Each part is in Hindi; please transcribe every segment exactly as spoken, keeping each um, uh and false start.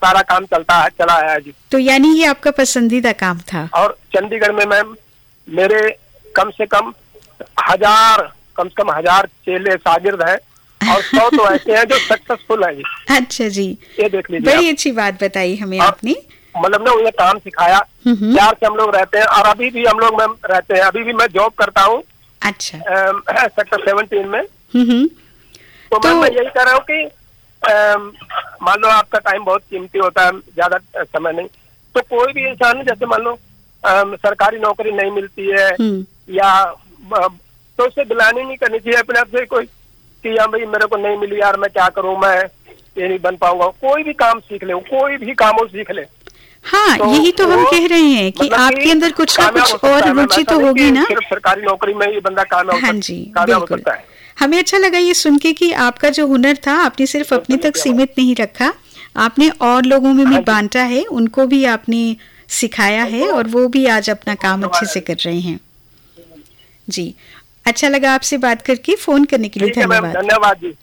सारा काम चलता है चला है जी। तो यानी ये आपका पसंदीदा काम था? और चंडीगढ़ में मैम मेरे कम से कम हजार कम से कम हजार चेले शागिर्द हैं और सौ तो ऐसे हैं जो सक्सेसफुल हैं जी। अच्छा जी, ये देख लीजिए। बड़ी अच्छी बात बताई हमें आपने। मतलब ना उन्हें काम सिखाया, प्यार से हम लोग रहते हैं और अभी भी हम लोग मैम रहते हैं। अभी भी मैं जॉब करता हूँ अच्छा सेक्टर सेवनटीन में। तो, तो मैं यही कह रहा हूँ कि मान लो आपका टाइम बहुत कीमती होता है, ज्यादा समय नहीं, तो कोई भी इंसान जैसे मान लो सरकारी नौकरी नहीं मिलती है या तो उसे दिलानी नहीं करनी चाहिए अपने आप से कोई कि यार भाई मेरे को नहीं मिली यार मैं क्या करूँ, मैं ये नहीं बन पाऊंगा। कोई भी काम सीख ले, कोई भी काम वो सीख ले। हाँ तो यही तो हम कह रहे हैं कि मतलब आपके अंदर कुछ ना कुछ और रुचि तो होगी ना। सिर्फ सरकारी नौकरी में ये बंदा कामयाब हाँ जी बिल्कुल। हमें अच्छा लगा ये सुन के कि आपका जो हुनर था आपने सिर्फ अपने तक सीमित नहीं रखा, आपने और लोगों में भी बांटा है, उनको भी आपने सिखाया है और वो भी आज अपना काम अच्छे से कर रहे हैं जी। अच्छा लगा आपसे बात करके, फोन करने के लिए धन्यवाद। धन्यवाद जी।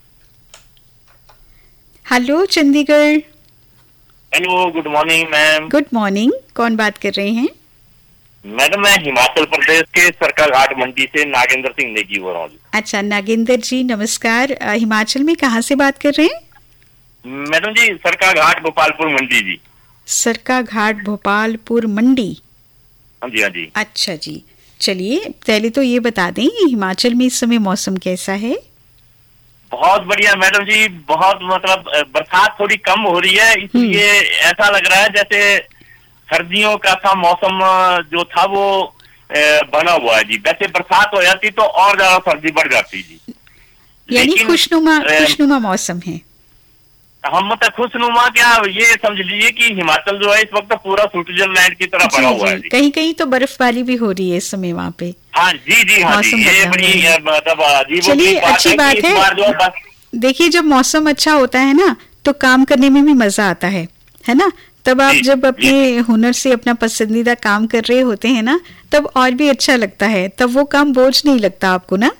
Hello Chandigarh. Hello, good morning ma'am. Good morning, कौन बात कर रहे हैं? मैडम मैं हिमाचल प्रदेश के सरकाघाट मंडी से नागेंद्र सिंह नेगी बोल रहा हूँ। अच्छा नागेंद्र जी नमस्कार। हिमाचल में कहाँ से बात कर रहे हैं? मैडम जी सरकाघाट भोपालपुर मंडी जी। सरकाघाट भोपालपुर मंडी। हाँ जी हाँ जी। अच्छा जी, चलिए पहले तो ये बता दें हिमाचल में इस समय मौसम कैसा है? बहुत बढ़िया मैडम जी, बहुत मतलब बरसात थोड़ी कम हो रही है, इसलिए ऐसा लग रहा है जैसे सर्दियों का था मौसम जो था वो बना हुआ है जी। वैसे बरसात हो जाती तो और ज्यादा सर्दी बढ़ जाती जी। यानी खुशनुमा खुशनुमा मौसम है। हम मतलब खुशनुमा क्या, ये समझ लीजिए कि हिमाचल जो है इस वक्त पूरा स्विट्जरलैंड की तरह बना हुआ है। कहीं कहीं तो बर्फबारी भी हो रही है इस समय वहाँ पे। हाँ जी जी हाँ जी, ये बड़ी मतलब अजीब चलिए अच्छी बात है। देखिए जब मौसम अच्छा होता है ना तो काम करने में भी मजा आता है, है ना? तब आप जब अपने हुनर से अपना पसंदीदा काम कर रहे होते हैं ना तब और भी अच्छा लगता है, तब वो काम बोझ नहीं लगता आपको ना।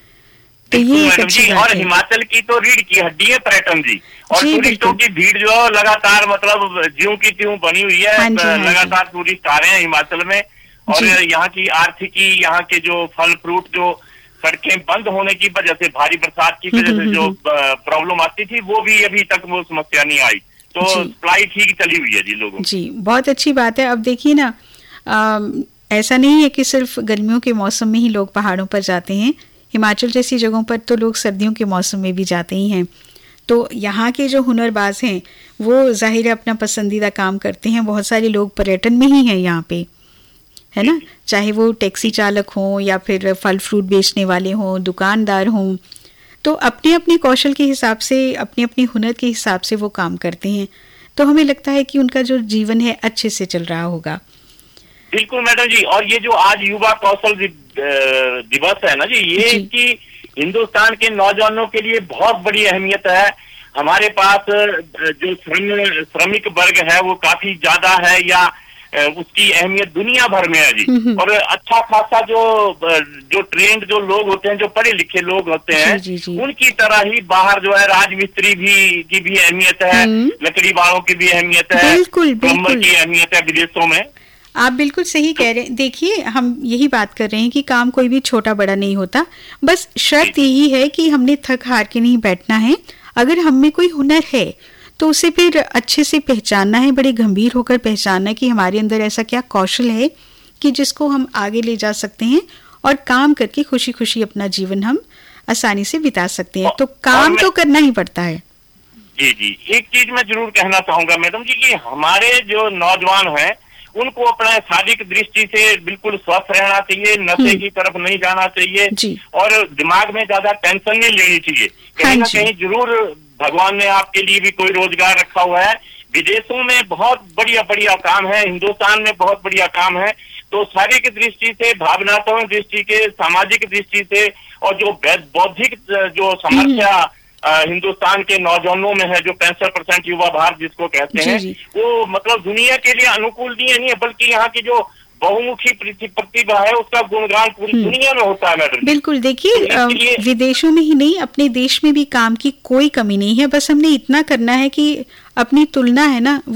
तो ये जी, और हिमाचल की तो रीढ़ की हड्डी है पर्यटन जी, और टूरिस्टों की भीड़ जो लगातार मतलब ज्यों की त्यों बनी हुई है। हाँ जी, लगातार हाँ टूरिस्ट आ रहे हैं हिमाचल में, और यहाँ की आर्थिकी, यहाँ के जो फल फ्रूट, जो सड़कें बंद होने की वजह से, भारी बरसात की वजह से जो प्रॉब्लम आती थी वो भी अभी तक वो समस्या नहीं आई, तो सप्लाई ठीक चली हुई है जी लोगों जी। बहुत अच्छी बात है। अब देखिए ना आ, ऐसा नहीं है कि सिर्फ गर्मियों के मौसम में ही लोग पहाड़ों पर जाते हैं, हिमाचल जैसी जगहों पर तो लोग सर्दियों के मौसम में भी जाते ही हैं। तो यहाँ के जो हुनरबाज हैं वो जाहिर है अपना पसंदीदा काम करते हैं। बहुत सारे लोग पर्यटन में ही हैं यहाँ पे, है ना? चाहे वो टैक्सी चालक हों या फिर फल फ्रूट बेचने वाले हों, दुकानदार हों, तो अपने अपने कौशल के हिसाब से, अपने अपने हुनर के हिसाब से वो काम करते हैं। तो हमें लगता है कि उनका जो जीवन है अच्छे से चल रहा होगा। बिल्कुल मैडम जी। और ये जो आज युवा कौशल दिवस है ना जी, ये कि हिंदुस्तान के नौजवानों के लिए बहुत बड़ी अहमियत है। हमारे पास जो श्रम श्रमिक वर्ग है वो काफी ज्यादा है, या उसकी अहमियत दुनिया भर में है जी। और अच्छा खासा जो जो ट्रेंड जो लोग होते हैं, जो पढ़े लिखे लोग होते हैं, जी, जी, जी। उनकी तरह ही बाहर जो है राजमिस्त्री भी की भी अहमियत है, लकड़ी वालों की भी अहमियत है, प्लम्बर की अहमियत है विदेशों में। आप बिल्कुल सही कह रहे हैं। देखिए हम यही बात कर रहे हैं कि काम कोई भी छोटा बड़ा नहीं होता, बस शर्त यही है कि हमने थक हार के नहीं बैठना है। अगर हम में कोई हुनर है तो उसे फिर अच्छे से पहचानना है, बड़े गंभीर होकर पहचानना है कि हमारे अंदर ऐसा क्या कौशल है कि जिसको हम आगे ले जा सकते हैं और काम करके खुशी खुशी अपना जीवन हम आसानी से बिता सकते हैं। तो काम तो करना ही पड़ता है। जी जी, एक चीज मैं जरूर कहना चाहूंगा मैडम जी कि हमारे जो नौजवान हैं उनको अपना शारीरिक दृष्टि से बिल्कुल स्वस्थ रहना चाहिए, नशे की तरफ नहीं जाना चाहिए, और दिमाग में ज्यादा टेंशन नहीं लेनी चाहिए। कहीं ना कहीं जरूर भगवान ने आपके लिए भी कोई रोजगार रखा हुआ है। विदेशों में बहुत बढ़िया बढ़िया काम है, हिंदुस्तान में बहुत बढ़िया काम है। तो शारीरिक दृष्टि से, भावनात्मक दृष्टि के, सामाजिक दृष्टि से, और जो बौद्धिक जो समस्या हिंदुस्तान के नौजवानों में है, जो पैंसठ परसेंट युवा भारत जिसको कहते हैं, वो मतलब दुनिया के लिए अनुकूल नहीं है, बल्कि यहाँ की जो बहुमुखी प्रतिभा है उसका गुणगान पूरी दुनिया में होता है मैडम। बिल्कुल। देखिए तो विदेशों में ही नहीं, अपने देश में भी काम की कोई कमी नहीं है। बस हमने इतना करना है कि अपनी तुलना है ना